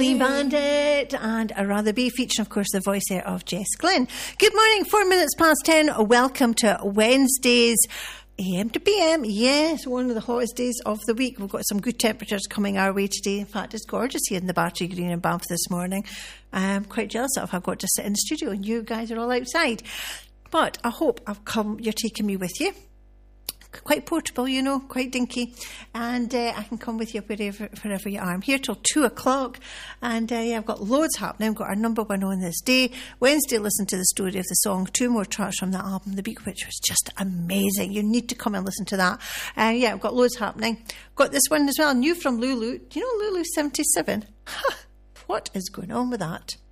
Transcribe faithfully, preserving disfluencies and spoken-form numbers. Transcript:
Clean Bandit and A Rather Be, featuring, of course, the voice there of Jess Glynn. Good morning, four minutes past ten. Welcome to Wednesday's A M to P M. Yes, one of the hottest days of the week. We've got some good temperatures coming our way today. In fact, it's gorgeous here in the Battery Green in Banff this morning. I'm quite jealous of I've got to sit in the studio and you guys are all outside. But I hope I've come, you're taking me with you. Quite portable, you know, quite dinky, and uh, I can come with you wherever, wherever you are. I'm here till two o'clock, and uh, yeah, I've got loads happening. I've got our number one on this day. Wednesday, listen to the story of the song, two more tracks from that album, The Beat, which was just amazing. You need to come and listen to that. Uh, yeah, I've got loads happening. Got this one as well, new from Lulu. Do you know Lulu seventy-seven? What is going on with that?